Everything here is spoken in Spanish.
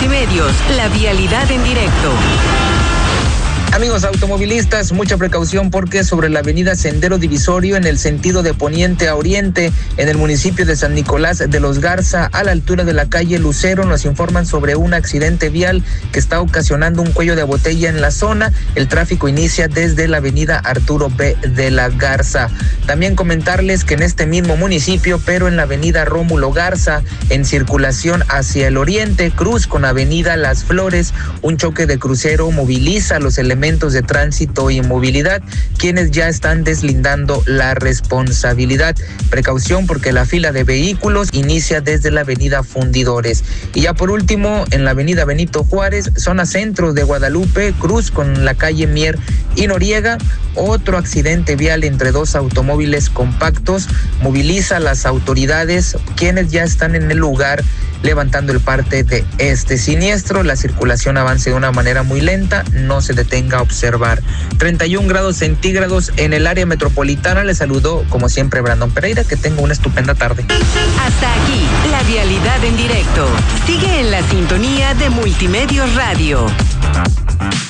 Multimedios, la vialidad en directo. Amigos automovilistas, mucha precaución porque sobre la avenida Sendero Divisorio en el sentido de poniente a oriente en el municipio de San Nicolás de los Garza a la altura de la calle Lucero nos informan sobre un accidente vial que está ocasionando un cuello de botella en la zona. El tráfico inicia desde la avenida Arturo B. de la Garza. También comentarles que en este mismo municipio, pero en la avenida Rómulo Garza, en circulación hacia el oriente, cruz con avenida Las Flores, un choque de crucero moviliza los elementos de tránsito y movilidad, quienes ya están deslindando la responsabilidad. Precaución porque la fila de vehículos inicia desde la avenida Fundidores. Y ya por último, en la avenida Benito Juárez, zona centro de Guadalupe, cruz con la calle Mier y Noriega, otro accidente vial entre dos automóviles compactos moviliza a las autoridades, quienes ya están en el lugar levantando el parte de este siniestro. La circulación avance de una manera muy lenta, no se detenga a observar. 31 grados centígrados en el área metropolitana. Les saludó como siempre Brandon Pereira, que tenga una estupenda tarde. Hasta aquí, la vialidad en directo. Sigue en la sintonía de Multimedios Radio.